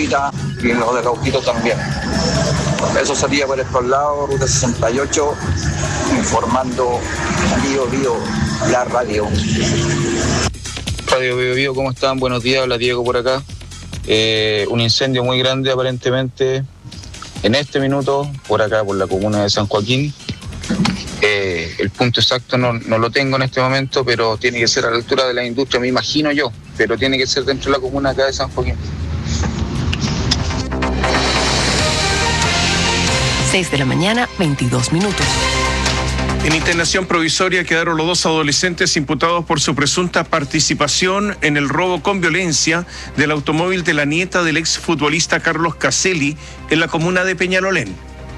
Chaguita y los de Cauquito también. Eso sería por estos lados, Ruta 68, informando Bio, la radio. Radio Bio, ¿cómo están? Buenos días, habla Diego por acá. Un incendio muy grande aparentemente en este minuto, por acá, por la comuna de San Joaquín. El punto exacto no lo tengo en este momento, pero tiene que ser a la altura de la industria, me imagino yo, pero tiene que ser dentro de la comuna acá de San Joaquín. 6 de la mañana, 22 minutos. En internación provisoria quedaron los 2 adolescentes imputados por su presunta participación en el robo con violencia del automóvil de la nieta del exfutbolista Carlos Caselli en la comuna de Peñalolén.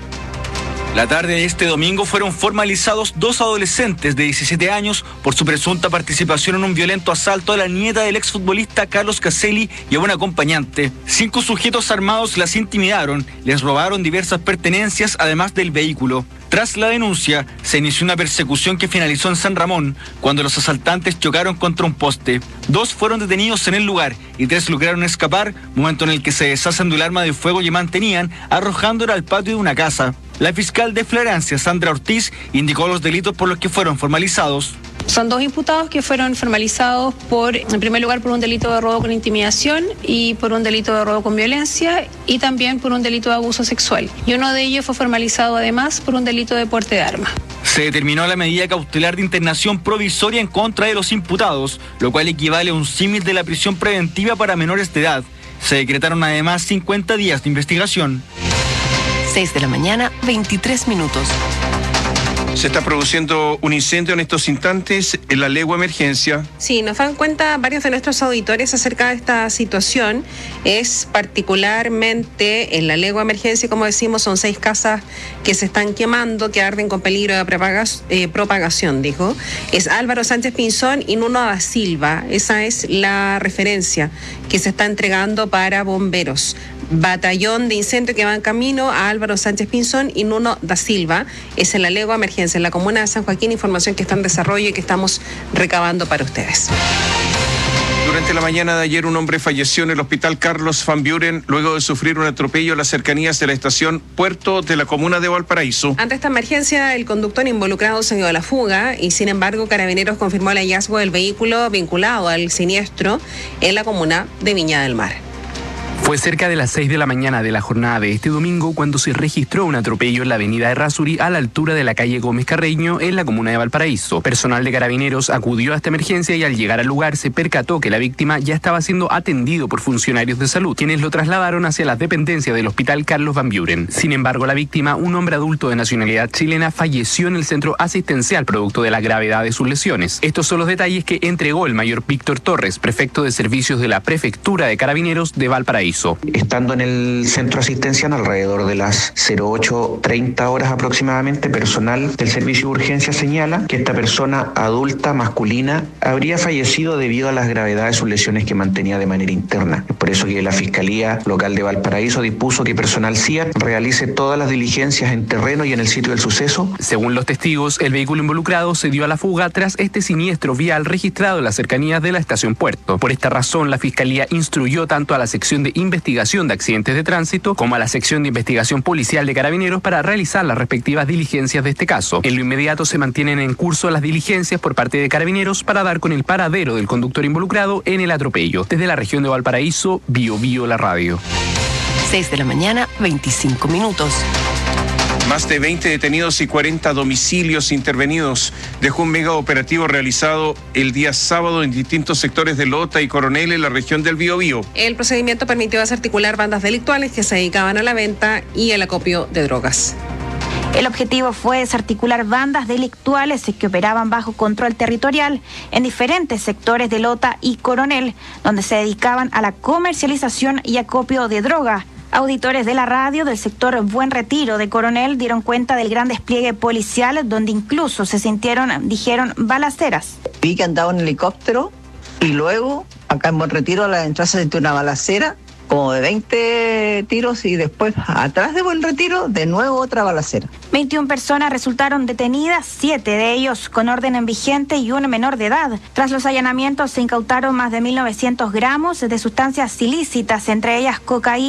La tarde de este domingo fueron formalizados 2 adolescentes de 17 años por su presunta participación en un violento asalto a la nieta del exfutbolista Carlos Caselli y a un acompañante. 5 sujetos armados las intimidaron, les robaron diversas pertenencias además del vehículo. Tras la denuncia, se inició una persecución que finalizó en San Ramón, cuando los asaltantes chocaron contra un poste. 2 fueron detenidos en el lugar y 3 lograron escapar, momento en el que se deshacen del arma de fuego que mantenían, arrojándola al patio de una casa. La fiscal de Florencia, Sandra Ortiz, indicó los delitos por los que fueron formalizados. Son 2 imputados que fueron formalizados en primer lugar, por un delito de robo con intimidación y por un delito de robo con violencia y también por un delito de abuso sexual. Y uno de ellos fue formalizado además por un delito de porte de arma. Se determinó la medida cautelar de internación provisoria en contra de los imputados, lo cual equivale a un símil de la prisión preventiva para menores de edad. Se decretaron además 50 días de investigación. 6 de la mañana, 23 minutos. Se está produciendo un incendio en estos instantes en la Legua Emergencia. Sí, nos dan cuenta varios de nuestros auditores acerca de esta situación. Es particularmente en la Legua Emergencia, como decimos, son 6 casas que se están quemando, que arden con peligro de propagación, dijo. Es Álvaro Sánchez Pinzón y Nuno da Silva. Esa es la referencia que se está entregando para bomberos. Batallón de incendio que va en camino a Álvaro Sánchez Pinzón y Nuno da Silva. Es en la Legua Emergencia, en la comuna de San Joaquín. Información que está en desarrollo y que estamos recabando para ustedes. Durante la mañana de ayer, un hombre falleció en el hospital Carlos Van Buren luego de sufrir un atropello en las cercanías de la estación Puerto de la comuna de Valparaíso. Ante esta emergencia, el conductor involucrado se dio a la fuga y, sin embargo, Carabineros confirmó el hallazgo del vehículo vinculado al siniestro en la comuna de Viña del Mar. Fue cerca de las 6 de la mañana de la jornada de este domingo cuando se registró un atropello en la avenida Errázuri a la altura de la calle Gómez Carreño en la comuna de Valparaíso. Personal de Carabineros acudió a esta emergencia y al llegar al lugar se percató que la víctima ya estaba siendo atendido por funcionarios de salud, quienes lo trasladaron hacia las dependencias del hospital Carlos Van Buren. Sin embargo, la víctima, un hombre adulto de nacionalidad chilena, falleció en el centro asistencial producto de la gravedad de sus lesiones. Estos son los detalles que entregó el mayor Víctor Torres, prefecto de servicios de la Prefectura de Carabineros de Valparaíso. Estando en el centro asistencial alrededor de las 08:30 horas aproximadamente, personal del servicio de urgencia señala que esta persona adulta masculina habría fallecido debido a las gravedades de sus lesiones que mantenía de manera interna. Es por eso que la Fiscalía Local de Valparaíso dispuso que personal CIAT realice todas las diligencias en terreno y en el sitio del suceso. Según los testigos, el vehículo involucrado se dio a la fuga tras este siniestro vial registrado en las cercanías de la estación Puerto. Por esta razón, la Fiscalía instruyó tanto a la sección de investigación de accidentes de tránsito como a la sección de investigación policial de Carabineros para realizar las respectivas diligencias de este caso. En lo inmediato se mantienen en curso las diligencias por parte de Carabineros para dar con el paradero del conductor involucrado en el atropello. Desde la región de Valparaíso, Bio la radio. 6 de la mañana, 25 minutos. Más de 20 detenidos y 40 domicilios intervenidos dejó un mega operativo realizado el día sábado en distintos sectores de Lota y Coronel en la región del Biobío. El procedimiento permitió desarticular bandas delictuales que se dedicaban a la venta y el acopio de drogas. El objetivo fue desarticular bandas delictuales que operaban bajo control territorial en diferentes sectores de Lota y Coronel, donde se dedicaban a la comercialización y acopio de droga. Auditores de la radio del sector Buen Retiro de Coronel dieron cuenta del gran despliegue policial, donde incluso se dijeron, balaceras. Vi que andaba un helicóptero y luego, acá en Buen Retiro, a la entrada se sintió una balacera, como de 20 tiros, y después, atrás de Buen Retiro, de nuevo otra balacera. 21 personas resultaron detenidas, 7 de ellos con orden en vigente y un menor de edad. Tras los allanamientos se incautaron más de 1.900 gramos de sustancias ilícitas, entre ellas cocaína.